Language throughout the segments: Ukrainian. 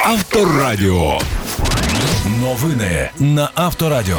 Авторадіо. Новини на Авторадіо.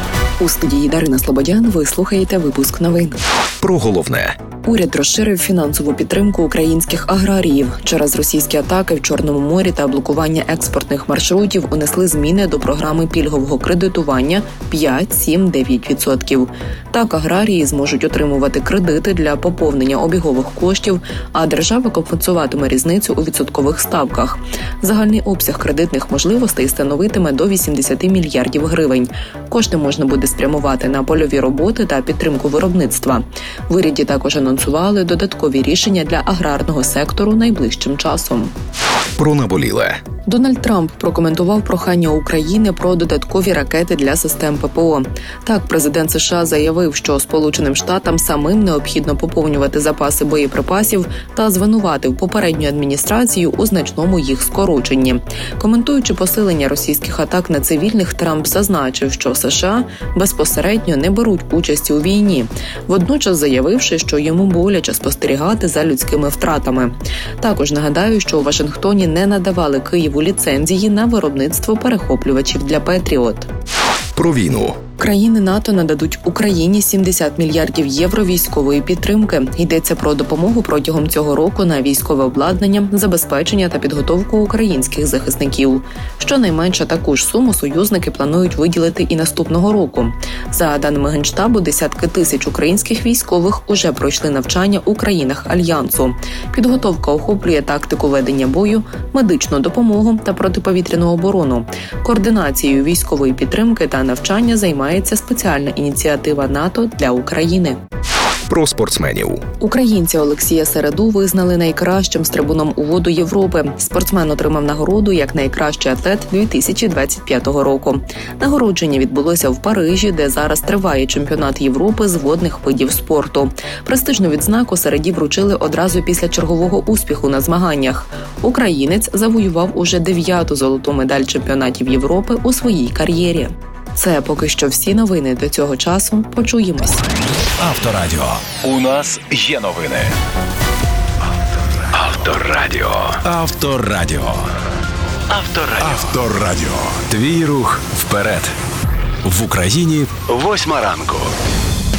У студії Дарина Слободян ви слухаєте випуск новин. Про головне. Уряд розширив фінансову підтримку українських аграріїв. Через російські атаки в Чорному морі та блокування експортних маршрутів унесли зміни до програми пільгового кредитування 5, 7, 9%. Так аграрії зможуть отримувати кредити для поповнення обігових коштів, а держава компенсуватиме різницю у відсоткових ставках. Загальний обсяг кредитних можливостей становитиме до 80 мільярдів гривень. Кошти можна буде спрямувати на польові роботи та підтримку виробництва. В уряді також анонсували додаткові рішення для аграрного сектору найближчим часом. Про наболіле. Дональд Трамп прокоментував прохання України про додаткові ракети для систем ППО. Так, президент США заявив, що Сполученим Штатам самим необхідно поповнювати запаси боєприпасів та звинуватив попередню адміністрацію у значному їх скороченні. Коментуючи посилення російських атак на цивільних, Трамп зазначив, що США безпосередньо не беруть участі у війні, водночас заявивши, що йому боляче спостерігати за людськими втратами. Також нагадаю, що у Вашингтоні не надавали Києву ліцензії на виробництво перехоплювачів для Петріот. Про війну. Країни НАТО нададуть Україні 70 мільярдів євро військової підтримки. Йдеться про допомогу протягом цього року на військове обладнання, забезпечення та підготовку українських захисників. Щонайменше таку ж суму союзники планують виділити і наступного року. За даними Генштабу, десятки тисяч українських військових уже пройшли навчання у країнах Альянсу. Підготовка охоплює тактику ведення бою, медичну допомогу та протиповітряну оборону. Координацією військової підтримки та навчання займається спеціальна ініціатива НАТО для України. Про спортсменів. Українця Олексія Середу визнали найкращим стрибуном у воду Європи. Спортсмен отримав нагороду як найкращий атлет 2025 року. Нагородження відбулося в Парижі, де зараз триває чемпіонат Європи з водних видів спорту. Престижну відзнаку Середі вручили одразу після чергового успіху на змаганнях. Українець завоював уже 9-ту золоту медаль чемпіонатів Європи у своїй кар'єрі. Це поки що всі новини до цього часу. Почуємось. Авторадіо. У нас є новини. Авторадіо. Авторадіо. Авторадіо. Авторадіо. Твій рух вперед. В Україні 8 ранку.